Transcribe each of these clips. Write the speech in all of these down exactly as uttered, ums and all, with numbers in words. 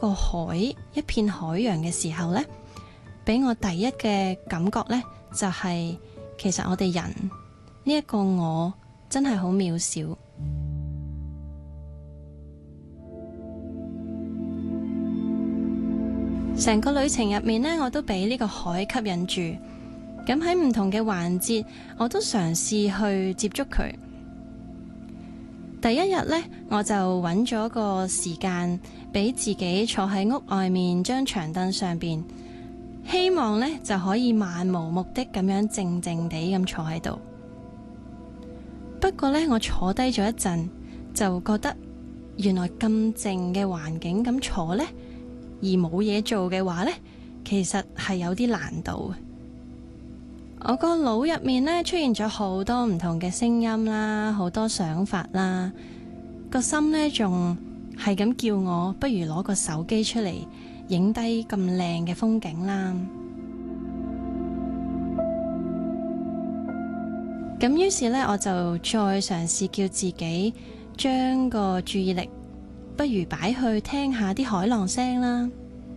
個海，一片海洋嘅時候呢，俾我第一嘅感覺呢，就係、是、其實我哋人呢一個我真係好渺小。成個旅程入面呢，我都俾呢個海吸引住。咁喺唔同嘅環節，我都嘗試去接觸佢。第一日呢，我就揾咗個時間俾自己坐喺屋外面張長凳上邊，希望呢就可以漫無目的咁樣靜靜地咁坐喺度。不過呢，我坐低咗一陣，就覺得原來咁靜嘅環境咁坐呢，而冇嘢做嘅話呢，其實係有啲難度。我個腦入面呢，出現咗好多唔同嘅聲音啦，好多想法啦，個心呢，仲係咁叫我不如攞個手機出嚟影低咁靚嘅風景啦。咁於是呢，我就再嘗試叫自己將個注意力不如擺去聽下啲海浪聲啦。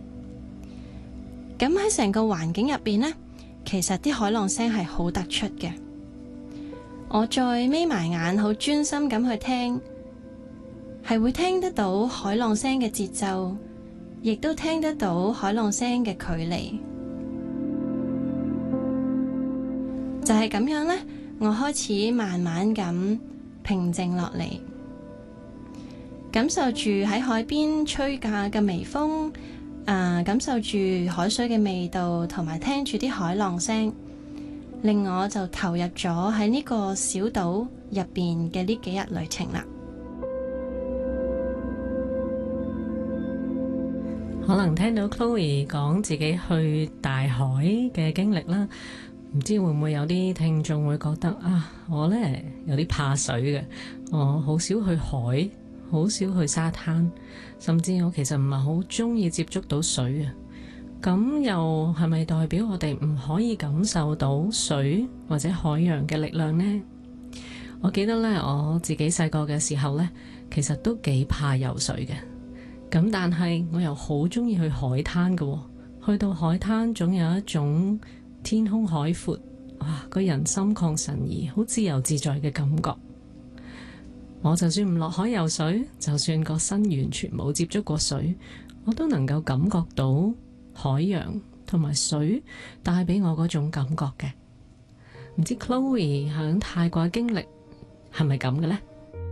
咁喺成個環境入邊呢，其實啲海浪聲係好突出嘅。我再眯埋眼，好專心咁去聽，係會聽得到海浪聲嘅節奏，亦都聽得到海浪聲嘅距離。就係咁樣呢，我開始慢慢咁平靜落嚟，感受住喺海邊吹架嘅微風。啊！感受住海水嘅味道，同埋聽住啲海浪聲，令我就投入咗喺呢個小島入邊嘅呢幾日旅程啦。 可能聽到 Chloe 講自己去大海嘅經歷啦，唔知會唔會有啲聽眾會覺得啊，我呢有啲怕水嘅，我好少去海，好少去沙灘，甚至我其實唔係好中意接觸到水啊。咁又係咪代表我哋唔可以感受到水或者海洋嘅力量呢？我記得咧，我自己細個嘅時候咧，其實都幾怕游水嘅。咁但係我又好中意去海灘嘅。去到海灘總有一種天空海闊，哇，個人心曠神怡，好自由自在嘅感覺。我就算唔落海游水，就算個身完全冇接觸過水，我都能夠感覺到海洋同埋水帶俾我嗰種感覺嘅。唔知 Chloe 喺泰國嘅經歷係咪咁嘅呢？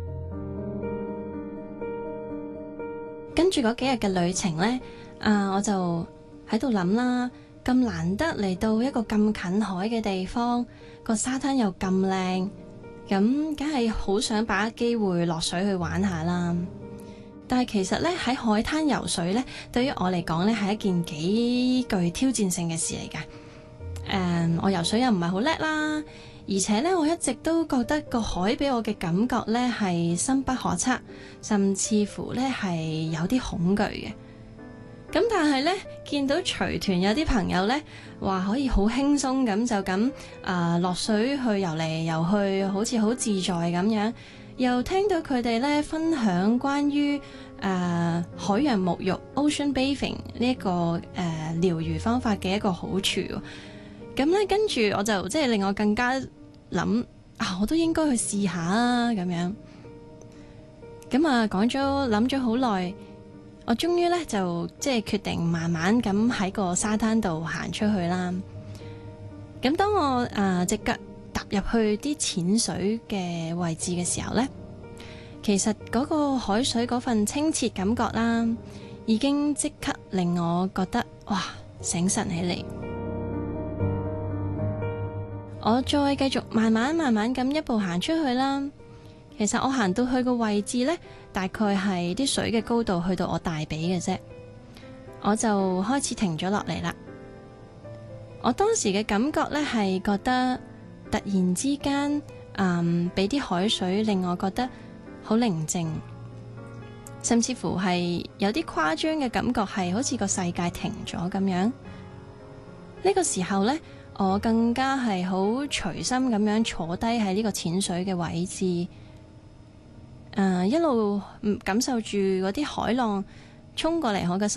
跟住嗰幾日嘅旅程呢，啊，我就喺度諗啦，咁難得嚟到一個咁近海嘅地方，個沙灘又咁靚。咁梗係好想把握機會落水去玩下啦，但係其實咧，喺海灘游水咧，對於我嚟講咧係一件幾具挑戰性嘅事嚟㗎。誒、嗯，我游水又唔係好叻啦，而且咧我一直都覺得個海俾我嘅感覺咧係深不可測，甚至乎咧係有啲恐懼嘅。咁但係咧，見到隨團有啲朋友咧話可以好輕鬆咁就咁啊落水去游嚟游去，好似好自在咁樣。又聽到佢哋咧分享關於誒、呃、海洋沐浴 （ocean bathing） 呢一個誒療癒方法嘅一個好處。咁咧跟住我就即係令我更加諗啊，我都應該去試下啊咁樣。咁啊講咗諗咗好耐。我終於咧就即係決定慢慢咁喺個沙灘度行出去啦。咁當我誒隻腳踏入去啲淺水嘅位置嘅時候呢，其實嗰個海水嗰份清澈感覺啦，已經即刻令我覺得哇醒神起嚟。我再繼續慢慢慢慢咁一步行出去啦。其實我行到去個位置呢，大概係啲水嘅高度去到我大髀嘅啫，我就開始停咗落嚟啦。我當時嘅感覺呢，係覺得突然之間，嗯，俾啲海水令我覺得好寧靜，甚至乎係有啲誇張嘅感覺，係好似個世界停咗咁樣。呢個時候呢，我更加係好隨心咁樣坐低喺呢個淺水嘅位置。誒、uh, 一路感受住嗰啲海浪衝過嚟我嘅身